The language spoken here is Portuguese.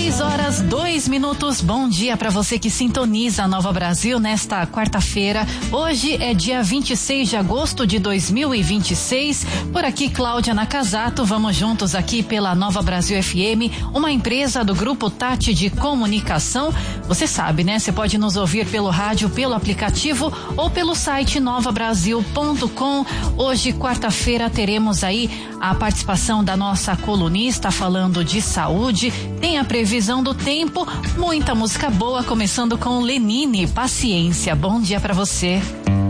6:02. Bom dia para você que sintoniza a Nova Brasil nesta quarta-feira. Hoje é dia 26 de agosto de 2026. Por aqui, Cláudia Nakazato. Vamos juntos aqui pela Nova Brasil FM, uma empresa do Grupo Tati de Comunicação. Você sabe, né? Você pode nos ouvir pelo rádio, pelo aplicativo ou pelo site novabrasil.com. Hoje, quarta-feira, teremos aí a participação da nossa colunista falando de saúde. Tem a previsão do tempo, muita música boa, começando com Lenine, Paciência. Bom dia para você.